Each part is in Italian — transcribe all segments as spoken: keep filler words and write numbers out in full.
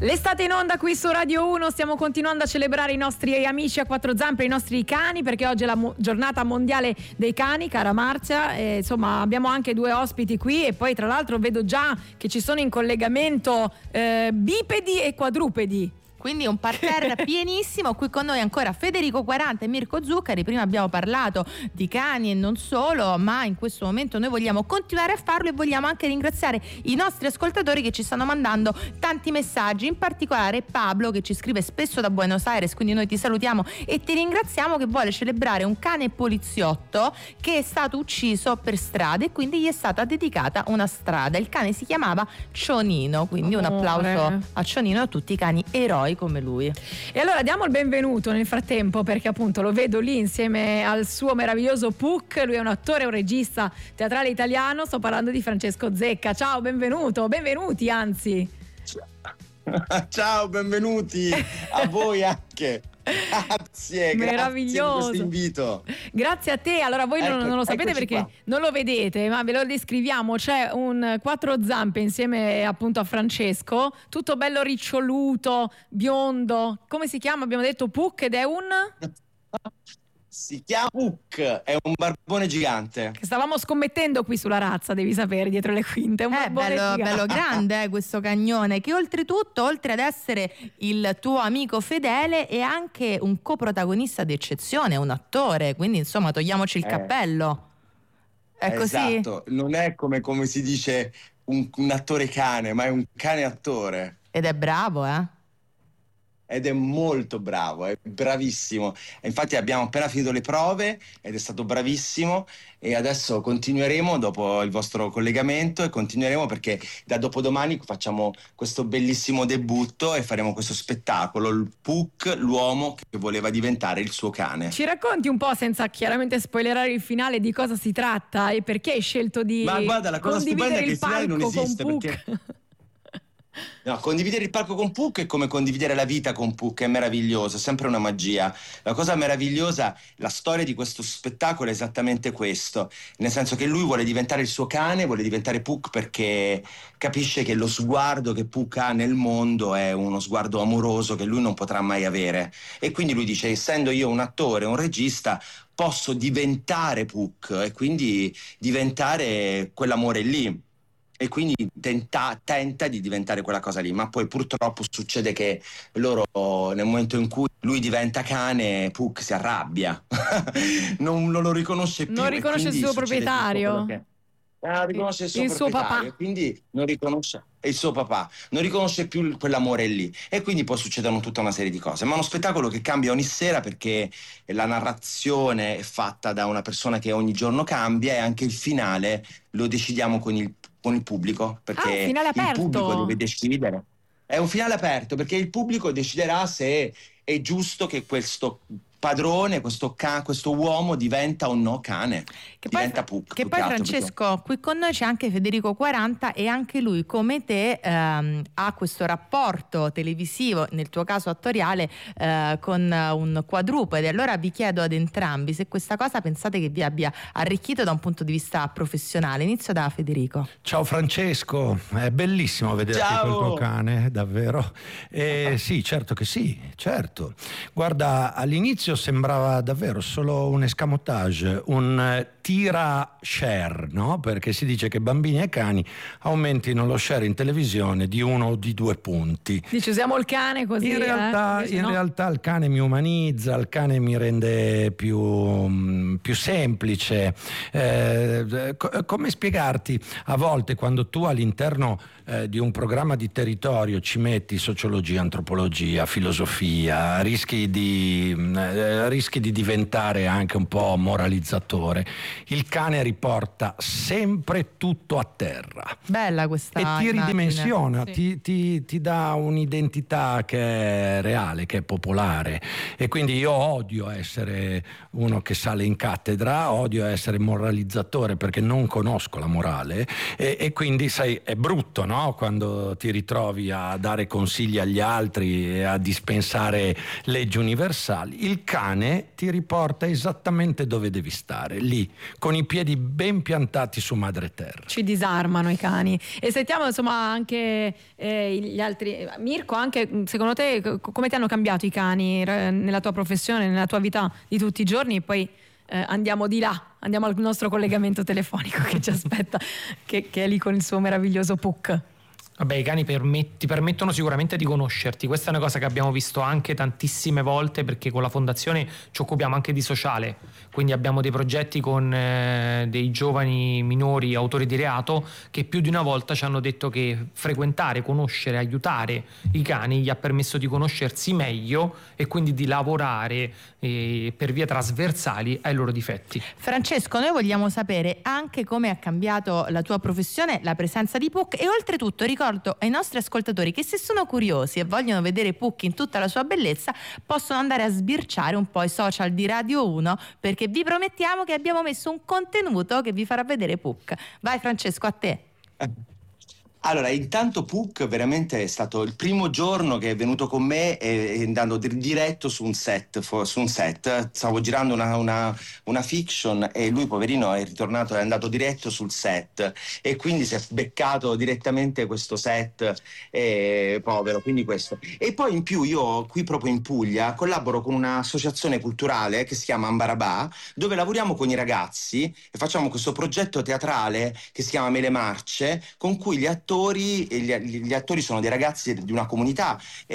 L'estate in onda qui su Radio uno, stiamo continuando a celebrare i nostri amici a quattro zampe, i nostri cani, perché oggi è la mo- giornata mondiale dei cani, cara Marcia, e, insomma abbiamo anche due ospiti qui e poi tra l'altro vedo già che ci sono in collegamento eh, bipedi e quadrupedi. Quindi un parterre pienissimo. Qui con noi ancora Federico quaranta e Mirko Zuccari. Prima abbiamo parlato di cani e non solo, ma in questo momento noi vogliamo continuare a farlo e vogliamo anche ringraziare i nostri ascoltatori che ci stanno mandando tanti messaggi, in particolare Pablo che ci scrive spesso da Buenos Aires, quindi noi ti salutiamo e ti ringraziamo, che vuole celebrare un cane poliziotto che è stato ucciso per strada e quindi gli è stata dedicata una strada. Il cane si chiamava Cionino, quindi un applauso a Cionino e a tutti i cani eroi come lui. E allora diamo il benvenuto nel frattempo, perché appunto lo vedo lì insieme al suo meraviglioso Puck. Lui è un attore, un regista teatrale italiano. Sto parlando di Francesco Zecca. Ciao, benvenuto, benvenuti anzi. Ciao, benvenuti a voi anche. Grazie, meraviglioso, grazie per questo invito. Grazie a te. Allora voi ecco, non, non lo sapete perché qua. Non lo vedete, ma ve lo descriviamo. C'è un quattro zampe insieme appunto a Francesco, tutto bello riccioluto, biondo. Come si chiama? Abbiamo detto Puck ed è un... Si chiama Puck, è un barbone gigante. Che stavamo scommettendo qui sulla razza, devi sapere, dietro le quinte. Un eh, bello, bello grande eh, questo cagnone, che oltretutto, oltre ad essere il tuo amico fedele, è anche un coprotagonista d'eccezione, un attore, quindi insomma togliamoci il eh. cappello. È così? Esatto, non è come, come si dice un, un attore cane, ma è un cane attore. Ed è bravo, eh? Ed è molto bravo, è bravissimo. E infatti abbiamo appena finito le prove ed è stato bravissimo e adesso continueremo dopo il vostro collegamento e continueremo perché da dopodomani facciamo questo bellissimo debutto e faremo questo spettacolo, il Puck, l'uomo che voleva diventare il suo cane. Ci racconti un po', senza chiaramente spoilerare il finale, di cosa si tratta e perché hai scelto di Ma guarda, la cosa stupenda è che il finale non esiste perché... No, condividere il palco con Puck è come condividere la vita con Puck, è meraviglioso, è sempre una magia. La cosa meravigliosa, la storia di questo spettacolo è esattamente questo, nel senso che lui vuole diventare il suo cane, vuole diventare Puck perché capisce che lo sguardo che Puck ha nel mondo è uno sguardo amoroso che lui non potrà mai avere. E quindi lui dice, essendo io un attore, un regista, posso diventare Puck e quindi diventare quell'amore lì. E quindi tenta, tenta di diventare quella cosa lì, ma poi purtroppo succede che loro, nel momento in cui lui diventa cane, Puck si arrabbia, non, non lo riconosce più. Non riconosce il suo proprietario. Che... Ah, riconosce il suo, il suo papà. Quindi non riconosce il suo papà, non riconosce più quell'amore lì e quindi poi succedono tutta una serie di cose. Ma è uno spettacolo che cambia ogni sera perché la narrazione è fatta da una persona che ogni giorno cambia e anche il finale lo decidiamo con il con il pubblico, perché ah, finale aperto. Il pubblico deve decidere. È un finale aperto perché il pubblico deciderà se è giusto che questo padrone, questo, ca- questo uomo diventa o no cane, che diventa poi, Puck. Che poi Francesco, perché... qui con noi c'è anche Federico quaranta e anche lui come te ehm, ha questo rapporto televisivo, nel tuo caso attoriale, eh, con un quadrupede. Allora vi chiedo ad entrambi se questa cosa pensate che vi abbia arricchito da un punto di vista professionale. Inizio da Federico. Ciao Francesco, è bellissimo vederti col tuo cane, davvero. Eh, sì, certo che sì, certo. Guarda, all'inizio sembrava davvero solo un escamotage, un tira share, no? Perché si dice che bambini e cani aumentino lo share in televisione di uno o di due punti. Dice usiamo il cane così. In realtà, eh? in no. realtà il cane mi umanizza, il cane mi rende più, più semplice. Eh, co- come spiegarti? A volte quando tu all'interno eh, di un programma di territorio ci metti sociologia, antropologia, filosofia, rischi di eh, rischi di diventare anche un po' moralizzatore. Il cane riporta sempre tutto a terra. Bella questa e ti immagine. ridimensiona, sì. ti, ti, ti dà un'identità che è reale, che è popolare. E quindi io odio essere uno che sale in cattedra, odio essere moralizzatore perché non conosco la morale e, e quindi sai, è brutto, no? Quando ti ritrovi a dare consigli agli altri e a dispensare leggi universali. Il cane ti riporta esattamente dove devi stare, lì, con i piedi ben piantati su madre terra. Ci disarmano i cani. E sentiamo insomma anche eh, gli altri. Mirko, anche secondo te come ti hanno cambiato i cani nella tua professione, nella tua vita di tutti i giorni? E poi eh, andiamo di là, andiamo al nostro collegamento telefonico che ci aspetta, che, che è lì con il suo meraviglioso Puck. Vabbè, i cani permet- ti permettono sicuramente di conoscerti, questa è una cosa che abbiamo visto anche tantissime volte, perché con la fondazione ci occupiamo anche di sociale, quindi abbiamo dei progetti con eh, dei giovani minori autori di reato che più di una volta ci hanno detto che frequentare, conoscere, aiutare i cani gli ha permesso di conoscersi meglio e quindi di lavorare eh, per vie trasversali ai loro difetti. Francesco, noi vogliamo sapere anche come ha cambiato la tua professione, la presenza di Puck, e oltretutto ricordo ai nostri ascoltatori che se sono curiosi e vogliono vedere Puck in tutta la sua bellezza possono andare a sbirciare un po' i social di Radio uno, perché vi promettiamo che abbiamo messo un contenuto che vi farà vedere Puck. Vai Francesco, a te. Allora, intanto Puck veramente è stato il primo giorno che è venuto con me e, e andando di- diretto su un set, fo- su un set. Stavo girando una, una, una fiction e lui poverino è ritornato, è andato diretto sul set e quindi si è beccato direttamente questo set, eh, povero, quindi questo. E poi in più io qui proprio in Puglia collaboro con un'associazione culturale che si chiama Ambarabà, dove lavoriamo con i ragazzi e facciamo questo progetto teatrale che si chiama Mele Marce, con cui gli attori Gli, gli attori sono dei ragazzi di una comunità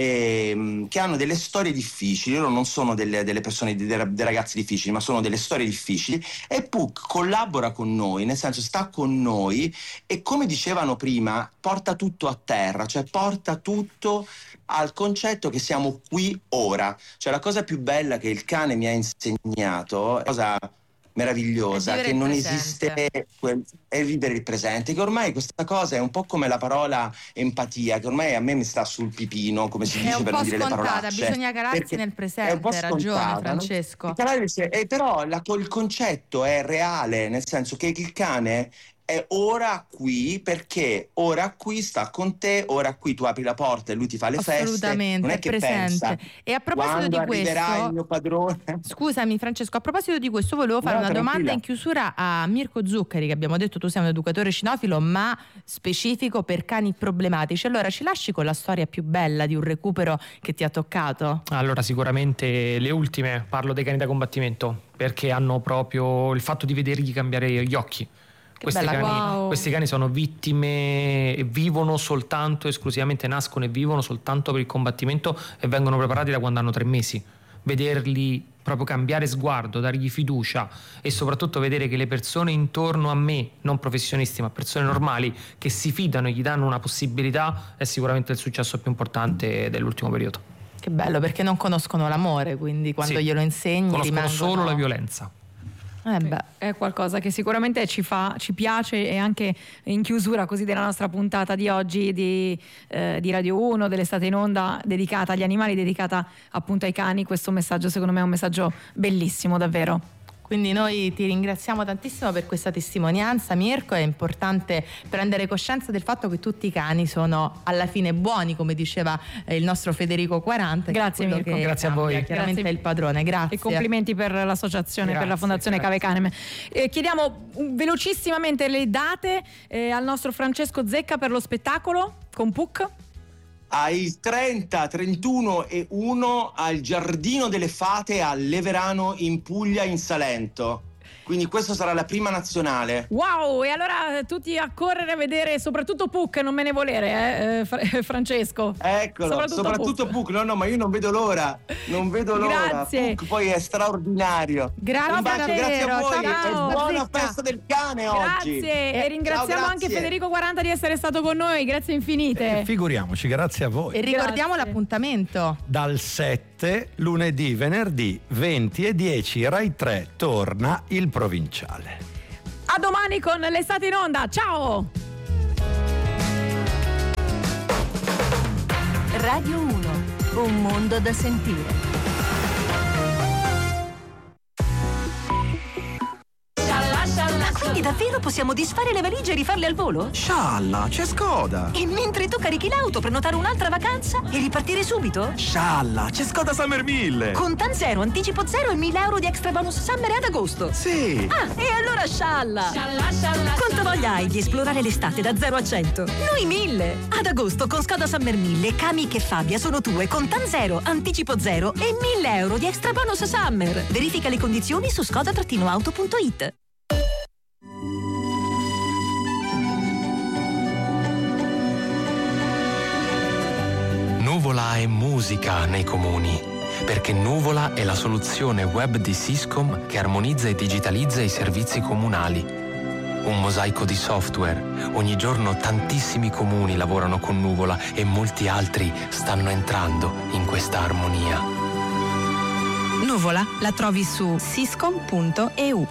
eh, che hanno delle storie difficili. Loro non sono delle, delle persone, dei, dei ragazzi difficili, ma sono delle storie difficili, e Puck collabora con noi, nel senso sta con noi e, come dicevano prima, porta tutto a terra, cioè porta tutto al concetto che siamo qui ora. Cioè la cosa più bella che il cane mi ha insegnato, cosa meravigliosa, che non esiste quel, è vivere il presente, che ormai questa cosa è un po' come la parola empatia, che ormai a me mi sta sul pipino, come si dice per non dire le parolacce. Bisogna calarsi nel presente, hai ragione Francesco. No? E però la, il concetto è reale, nel senso che il cane è ora qui, perché ora qui sta con te, ora qui tu apri la porta e lui ti fa le feste. Assolutamente, non è che presente. pensa, e a proposito di questo, il mio padrone. Scusami Francesco, a proposito di questo volevo fare no, una tranquilla. domanda in chiusura a Mirko Zuccari, che abbiamo detto tu sei un educatore cinofilo ma specifico per cani problematici. Allora ci lasci con la storia più bella di un recupero che ti ha toccato? Allora sicuramente le ultime, parlo dei cani da combattimento, perché hanno proprio il fatto di vedergli cambiare gli occhi. Questi bella, cani, wow. questi cani sono vittime e vivono soltanto, esclusivamente nascono e vivono soltanto per il combattimento e vengono preparati da quando hanno tre mesi. Vederli proprio cambiare sguardo, dargli fiducia e soprattutto vedere che le persone intorno a me, non professionisti ma persone normali, che si fidano e gli danno una possibilità, è sicuramente il successo più importante dell'ultimo periodo. Che bello, perché non conoscono l'amore, quindi quando Sì, glielo insegni conoscono rimangono... solo la violenza. Eh beh. È qualcosa che sicuramente ci fa, ci piace, e anche in chiusura così della nostra puntata di oggi di, eh, di Radio uno, dell'estate in onda dedicata agli animali, dedicata appunto ai cani. Questo messaggio secondo me è un messaggio bellissimo, davvero. Quindi noi ti ringraziamo tantissimo per questa testimonianza, Mirko. È importante prendere coscienza del fatto che tutti i cani sono alla fine buoni, come diceva eh, il nostro Federico quaranta. Grazie Mirko. Grazie a voi. Chiaramente Grazie. è il padrone, grazie. E complimenti per l'associazione, Grazie, per la Fondazione grazie. Cave Canem. Eh, chiediamo um, velocissimamente le date eh, al nostro Francesco Zecca per lo spettacolo con Puck. Ai trenta, trentuno e uno al Giardino delle Fate a Leverano in Puglia, in Salento. Quindi questa sarà la prima nazionale. Wow, e allora tutti a correre a vedere, soprattutto Puck, non me ne volere, eh, Fra- Francesco. Eccolo, soprattutto, soprattutto Puck. Puck. No, no, ma io non vedo l'ora. Non vedo l'ora. Grazie. Puck poi è straordinario. Grazie, Un bacio, davvero. grazie a voi. Ciao. E buona Zecca. festa del cane Grazie. oggi. E ringraziamo Ciao, anche grazie. Federico quaranta di essere stato con noi. Grazie infinite. Eh, figuriamoci, grazie a voi. E ricordiamo Grazie. l'appuntamento. Dal sette, lunedì, venerdì, venti e dieci, Rai tre torna Il Provinciale. A domani con l'estate in onda. Ciao. Radio uno, un mondo da sentire. Quindi da Davvero possiamo disfare le valigie e rifarle al volo? Scialla, c'è Skoda! E mentre tu carichi l'auto, prenotare un'altra vacanza e ripartire subito? Scialla, c'è Skoda Summer mille! Con Tan Zero, anticipo zero e mille euro di extra bonus Summer ad agosto! Sì! Ah, e allora scialla! Scialla, scialla! Quanta voglia hai di esplorare l'estate da zero a cento? Noi mille! Ad agosto con Skoda Summer mille, Kamiq e Fabia sono tue con Tan Zero, anticipo zero e mille euro di extra bonus Summer! Verifica le condizioni su skoda auto punto it. Nuvola è musica nei comuni, perché Nuvola è la soluzione web di Syscom che armonizza e digitalizza i servizi comunali. Un mosaico di software. Ogni giorno tantissimi comuni lavorano con Nuvola e molti altri stanno entrando in questa armonia. Nuvola la trovi su syscom punto e u.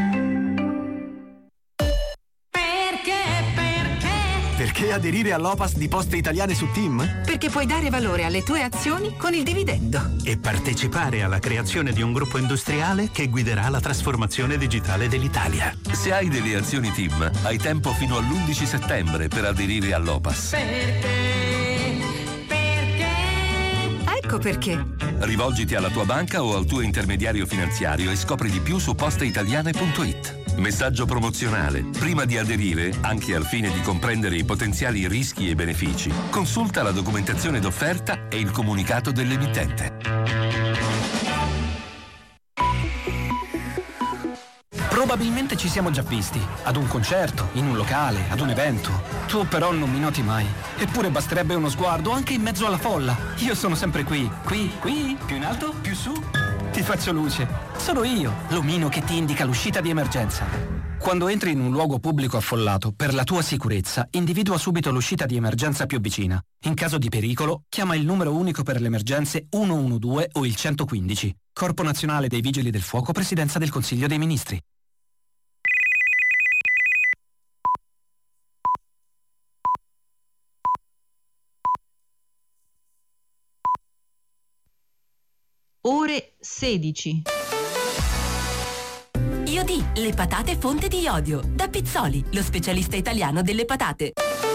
Perché aderire all'O P A S di Poste Italiane su Team? Perché puoi dare valore alle tue azioni con il dividendo. E partecipare alla creazione di un gruppo industriale che guiderà la trasformazione digitale dell'Italia. Se hai delle azioni Team, hai tempo fino all'undici settembre per aderire all'O P A S. Perché? Perché? Ecco perché. Rivolgiti alla tua banca o al tuo intermediario finanziario e scopri di più su posteitaliane punto it. Messaggio promozionale. Prima di aderire, anche al fine di comprendere i potenziali rischi e benefici, consulta la documentazione d'offerta e il comunicato dell'emittente. Probabilmente ci siamo già visti, ad un concerto, in un locale, ad un evento. Tu però non mi noti mai. Eppure basterebbe uno sguardo anche in mezzo alla folla. Io sono sempre qui, qui, qui, più in alto, più su. Ti faccio luce. Sono io, l'omino che ti indica l'uscita di emergenza. Quando entri in un luogo pubblico affollato, per la tua sicurezza, individua subito l'uscita di emergenza più vicina. In caso di pericolo, chiama il numero unico per le emergenze uno uno due o il centoquindici. Corpo Nazionale dei Vigili del Fuoco, Presidenza del Consiglio dei Ministri. Ore sedici. Iodì, le patate fonte di iodio. Da Pizzoli, lo specialista italiano delle patate.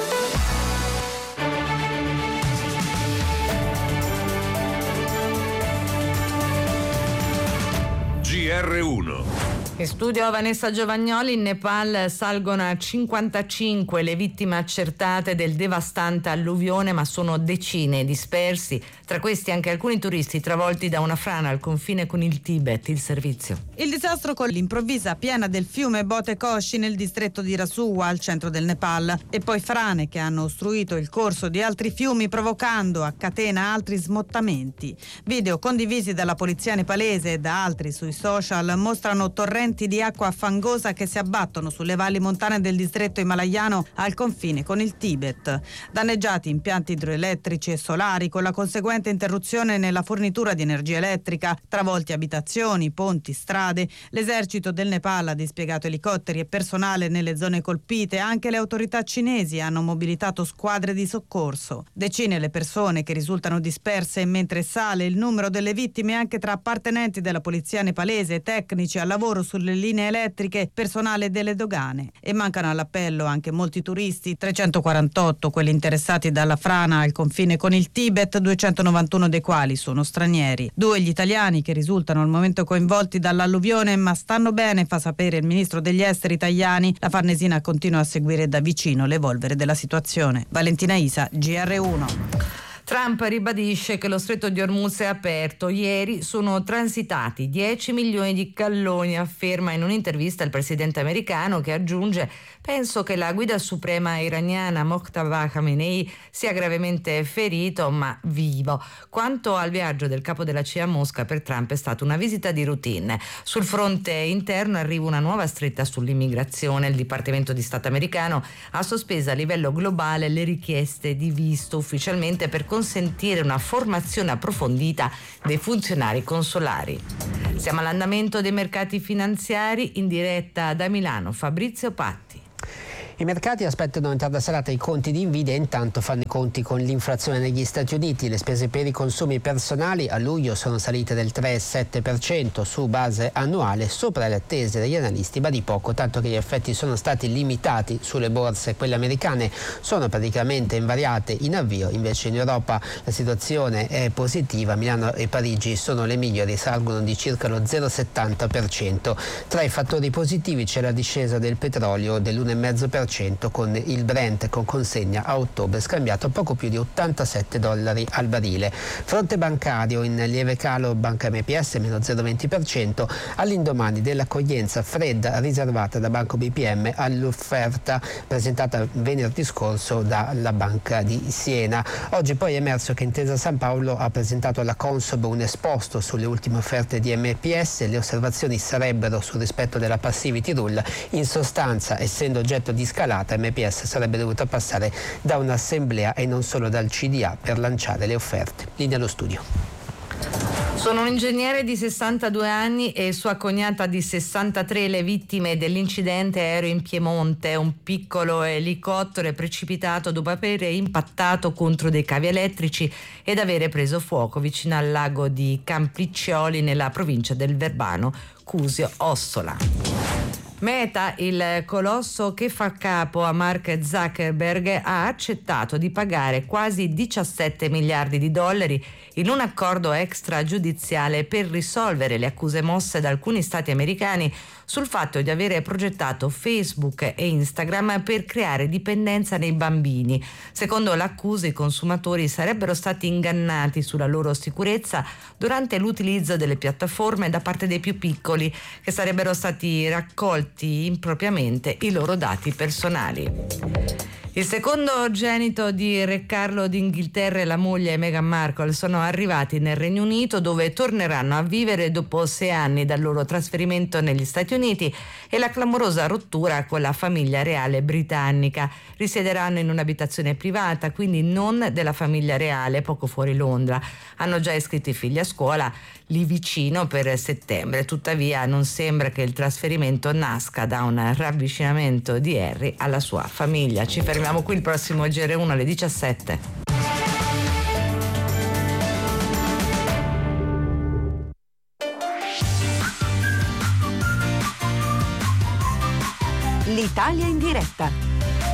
G R uno. In studio Vanessa Giovagnoli. In Nepal salgono a cinquantacinque le vittime accertate del devastante alluvione, ma sono decine dispersi, tra questi anche alcuni turisti travolti da una frana al confine con il Tibet. Il servizio. Il disastro con l'improvvisa piena del fiume Bote Koshi nel distretto di Rasuwa, al centro del Nepal, e poi frane che hanno ostruito il corso di altri fiumi, provocando a catena altri smottamenti. Video condivisi dalla polizia nepalese e da altri sui social mostrano torrenti di acqua fangosa che si abbattono sulle valli montane del distretto himalayano al confine con il Tibet. Danneggiati impianti idroelettrici e solari, con la conseguente interruzione nella fornitura di energia elettrica, travolti abitazioni, ponti, strade. L'esercito del Nepal ha dispiegato elicotteri e personale nelle zone colpite. Anche le autorità cinesi hanno mobilitato squadre di soccorso. Decine le persone che risultano disperse, mentre sale il numero delle vittime anche tra appartenenti della polizia nepalese, tecnici al lavoro sulle linee elettriche, personale delle dogane. E mancano all'appello anche molti turisti, trecentoquarantotto quelli interessati dalla frana al confine con il Tibet, duecentonovantuno dei quali sono stranieri. Due gli italiani che risultano al momento coinvolti dall'alluvione, ma stanno bene, fa sapere il ministro degli esteri Tajani. La Farnesina continua a seguire da vicino l'evolvere della situazione. Valentina Isa, G R uno. Trump ribadisce che lo stretto di Hormuz è aperto. Ieri sono transitati dieci milioni di galloni, afferma in un'intervista il presidente americano, che aggiunge: penso che la guida suprema iraniana Mojtaba Khamenei sia gravemente ferito ma vivo. Quanto al viaggio del capo della C I A a Mosca, per Trump è stata una visita di routine. Sul fronte interno arriva una nuova stretta sull'immigrazione. Il Dipartimento di Stato americano ha sospeso a livello globale le richieste di visto ufficialmente per consentire una formazione approfondita dei funzionari consolari. Siamo all'andamento dei mercati finanziari, in diretta da Milano Fabrizio Patti. I mercati aspettano in tarda serata i conti di Nvidia e intanto fanno i conti con l'inflazione negli Stati Uniti. Le spese per i consumi personali a luglio sono salite del tre virgola sette per cento su base annuale, sopra le attese degli analisti, ma di poco, tanto che gli effetti sono stati limitati sulle borse. Quelle americane sono praticamente invariate in avvio, invece in Europa la situazione è positiva. Milano e Parigi sono le migliori, salgono di circa lo zero virgola settanta per cento. Tra i fattori positivi c'è la discesa del petrolio dell'uno virgola cinque per cento, con il Brent con consegna a ottobre scambiato a poco più di ottantasette dollari al barile. Fronte bancario in lieve calo Banca M P S meno zero virgola venti per cento all'indomani dell'accoglienza fredda riservata da Banco B P M all'offerta presentata venerdì scorso dalla Banca di Siena. Oggi poi è emerso che Intesa Sanpaolo ha presentato alla Consob un esposto sulle ultime offerte di M P S. Le osservazioni sarebbero sul rispetto della passivity rule. In sostanza, essendo oggetto di scalata, M P S sarebbe dovuto passare da un'assemblea e non solo dal C D A per lanciare le offerte. Linea allo studio. Sono un ingegnere di sessantadue anni e sua cognata di sessantatré le vittime dell'incidente aereo in Piemonte. Un piccolo elicottero è precipitato dopo aver impattato contro dei cavi elettrici ed avere preso fuoco vicino al lago di Campiccioli nella provincia del Verbano, Cusio Ossola. Meta, il colosso che fa capo a Mark Zuckerberg, ha accettato di pagare quasi diciassette miliardi di dollari in un accordo extragiudiziale per risolvere le accuse mosse da alcuni stati americani sul fatto di avere progettato Facebook e Instagram per creare dipendenza nei bambini. Secondo l'accusa, i consumatori sarebbero stati ingannati sulla loro sicurezza durante l'utilizzo delle piattaforme da parte dei più piccoli, che sarebbero stati raccolti impropriamente i loro dati personali. Il secondogenito di Re Carlo d'Inghilterra e la moglie Meghan Markle sono arrivati nel Regno Unito, dove torneranno a vivere dopo sei anni dal loro trasferimento negli Stati Uniti e la clamorosa rottura con la famiglia reale britannica. Risiederanno in un'abitazione privata, quindi non della famiglia reale, poco fuori Londra. Hanno già iscritto i figli a scuola lì vicino per settembre. Tuttavia non sembra che il trasferimento nasca da un ravvicinamento di Harry alla sua famiglia. Ci fermiamo qui, il prossimo G R uno alle diciassette. L'Italia in diretta.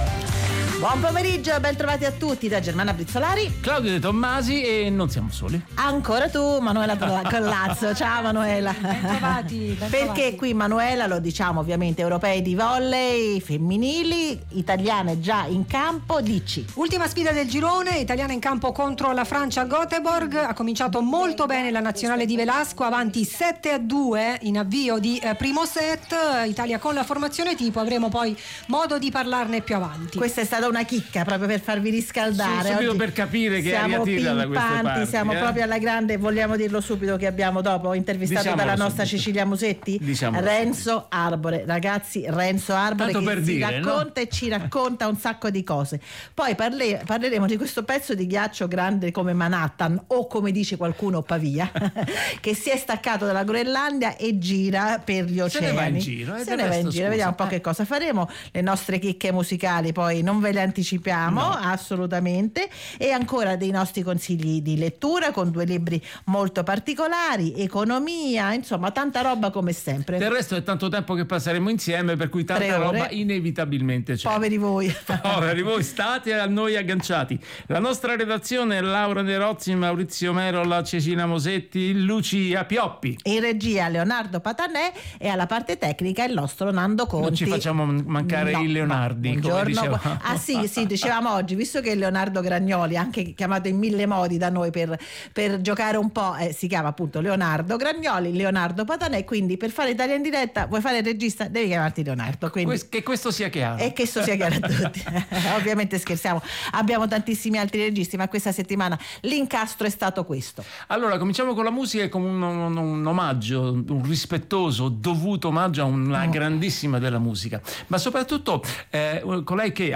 Buon pomeriggio, ben trovati a tutti da Germana Brizzolari, Claudio De Tommasi, e non siamo soli. Ancora tu, Manuela Collazzo. Ciao Manuela. Ben trovati, ben Perché trovati. Qui Manuela, lo diciamo ovviamente, europei di volley femminili, italiane già in campo. Dici. Ultima sfida del girone, italiana in campo contro la Francia a Göteborg. Ha cominciato molto bene la nazionale di Velasco, avanti sette a due in avvio di eh, primo set. Italia con la formazione tipo, avremo poi modo di parlarne più avanti. Questa è stata una chicca proprio per farvi riscaldare. Sì, subito Oggi per capire che siamo Ariatilla da queste parti, siamo eh? proprio alla grande. Vogliamo dirlo subito che abbiamo dopo intervistato Diciamolo dalla nostra subito. Cecilia Musetti, Diciamolo Renzo Arbore. Ragazzi, Renzo Arbore Tanto che per si dire, racconta no? e ci racconta un sacco di cose. Poi parle, parleremo di questo pezzo di ghiaccio grande come Manhattan, o come dice qualcuno Pavia, che si è staccato dalla Groenlandia e gira per gli oceani. Se ne va in giro, eh, Se del ne va in resto, giro, scusa. vediamo un po' che cosa faremo. Le nostre chicche musicali poi non ve le anticipiamo, No. assolutamente, e ancora dei nostri consigli di lettura con due libri molto particolari, economia, insomma tanta roba come sempre. Del resto è tanto tempo che passeremo insieme, per cui tanta Tre ore. roba inevitabilmente c'è. Poveri voi. Poveri voi, state a noi agganciati. La nostra redazione è Laura De Rozzi, Maurizio Merola, Cecilia Mosetti, Lucia Pioppi. In regia Leonardo Patanè e alla parte tecnica il nostro Nando Conti. Non ci facciamo mancare No, il Leonardi, no, come buongiorno. dicevamo. Ah sì, sì, dicevamo oggi, visto che Leonardo Gragnoli, anche chiamato in mille modi da noi per, per giocare un po', eh, si chiama appunto Leonardo Gragnoli, Leonardo Patanè, quindi per fare Italia in diretta, vuoi fare il regista, devi chiamarti Leonardo. Quindi... Que- che questo sia chiaro. E che questo sia chiaro a tutti. Ovviamente scherziamo, abbiamo tantissimi altri registi, ma questa settimana l'incastro è stato questo. Allora, cominciamo con la musica e con un, un, un omaggio, un rispettoso, dovuto omaggio a una grandissima della musica, ma soprattutto eh, colei che attraverso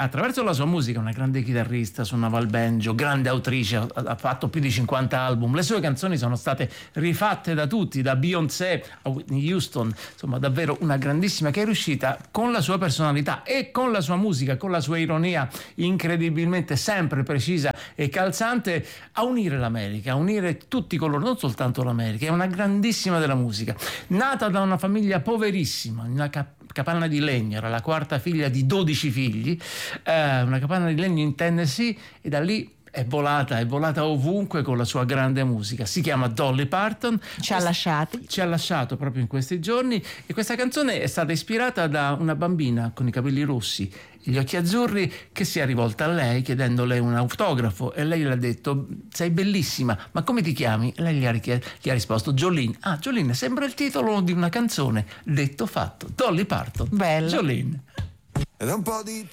la sua musica, una grande chitarrista, suonava il banjo, grande autrice, ha, ha fatto più di cinquanta album. Le sue canzoni sono state rifatte da tutti, da Beyoncé a Whitney Houston, insomma davvero una grandissima, che è riuscita con la sua personalità e con la sua musica, con la sua ironia incredibilmente sempre precisa e calzante, a unire l'America, a unire tutti coloro, non soltanto l'America. È una grandissima della musica, nata da una famiglia poverissima, in una cap- capanna di legno, era la quarta figlia di dodici figli, eh, una capanna di legno in Tennessee, e da lì è volata, è volata ovunque con la sua grande musica. Si chiama Dolly Parton. Ci ha lasciati. Ci ha lasciato proprio in questi giorni, e questa canzone è stata ispirata da una bambina con i capelli rossi e gli occhi azzurri che si è rivolta a lei chiedendole un autografo, e lei le ha detto: sei bellissima, ma come ti chiami? E lei gli ha, richied- gli ha risposto Jolene. Ah, Jolene, sembra il titolo di una canzone. Detto fatto, Dolly Parton. Bello. Jolene. Ed è un po' di